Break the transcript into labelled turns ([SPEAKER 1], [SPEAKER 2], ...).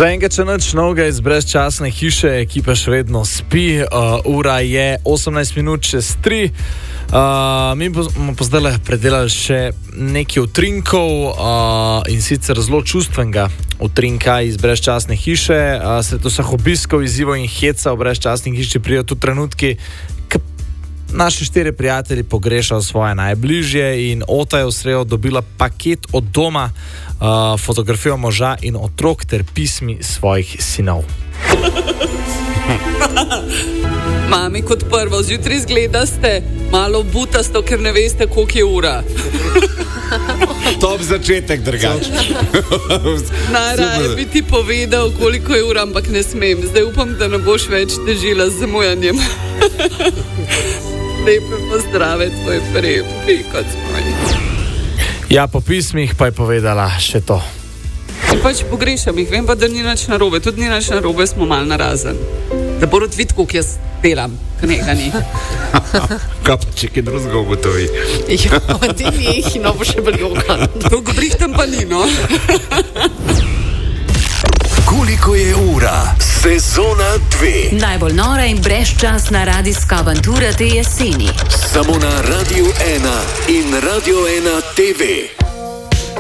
[SPEAKER 1] Zaenkrat še nič novega iz brezčasne hiše, ekipa še vedno spi, ura je 18 minut čez 3. Mi bomo pa zdaj predelali še nekaj utrinkov in sicer zelo čustvenega utrinka iz brezčasne hiše. Sred vseh obiskov, izzivov in heca v brezčasni hiši pridejo tudi trenutki, ko naši 4 prijatelji pogrešajo svoje najbližje in Ota je v sredo dobila paket od doma, fotografijo moža in otrok ter pismi svojih sinov.
[SPEAKER 2] Mami, kot prvo, zjutraj zgledaste malo butasto, ker ne veste, koliko je ura.
[SPEAKER 3] Top začetek, drugače.
[SPEAKER 2] Najraje bi ti povedal, koliko je ura, ampak ne smem. Zdaj upam, da ne boš več težila z zamujanjem. Lepe pozdrave, tvoj prejemki, kot smo.
[SPEAKER 1] Ja, po pismih pa je povedala še to.
[SPEAKER 2] Pač pogrešam jih, vem pa, da ni nič narobe. Tudi ni nič narobe, smo mal narazen. Da bo rod videl, koliko jaz delam, knega ni.
[SPEAKER 3] Kapček je drugega ugotovi.
[SPEAKER 4] Ja, ti njih, no bo še bolj jogan.
[SPEAKER 2] Dolgo brihtam pa ni, no.
[SPEAKER 5] Koliko je ura? Sezona 2.
[SPEAKER 4] Najbolj nora in brezčasna radijska avantura te jeseni.
[SPEAKER 5] Samo na Radio 1 in Radio 1 TV.